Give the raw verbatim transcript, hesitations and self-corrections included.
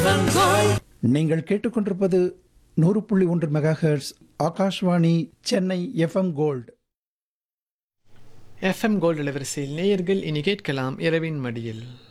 நீங்கள் கேட்டுக்கொண்டிருப்பது நூறு புள்ளி ஒன்று mega hertz Akashvani Chennai FM gold. FM gold அலைவரிசையில் நேயர்கள் இனி கேட்கலாம் இரவின் மடியில்.